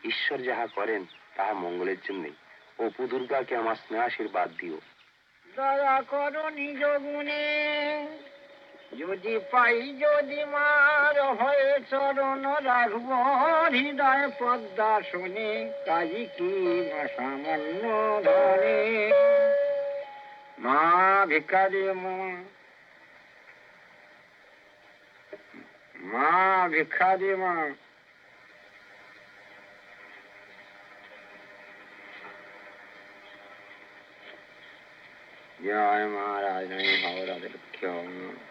ঈশ্বর যাহা করেন তাহা মঙ্গলের জন্যই। অপু দুর্গাকে আমার স্নেহাশীর্বাদ দিও। দয়া করো নিজ গুণে, যদি পাই যদি মার হয়ে চরণ রাখব হৃদয় পদ্মা শুনে, কাজী কি মা সামান্য ধনে। মা ভিক্ষা দিয়ে মা ভিক্ষা দিয়ে মা। জয় মহারাজ, হাওড়া